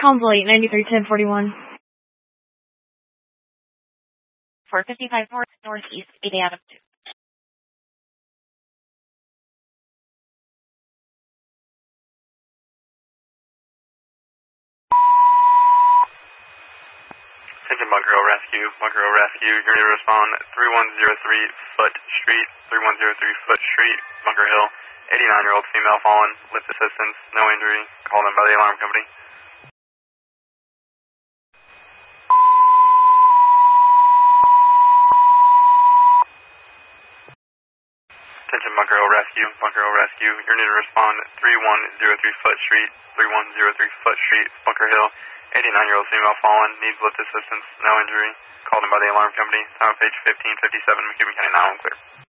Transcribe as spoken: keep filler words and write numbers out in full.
Convoy ninety-three ten forty-one. four fifty-five North, Northeast, eight Adam two. Attention Bunker Hill Rescue, Bunker Hill Rescue, you're going to respond three one zero three Foot Street, three one zero three Foot Street, Bunker Hill, eighty-nine-year-old female fallen, lift assistance, no injury, called in by the alarm company. Attention Bunker Hill Rescue, Bunker Hill Rescue, you're going to respond three one zero three Foot Street, three one zero three Foot Street, Bunker Hill, eighty-nine-year-old female fallen, needs lift assistance, no injury, called in by the alarm company. Time of page fifteen fifty-seven, McCubbin County, now clear.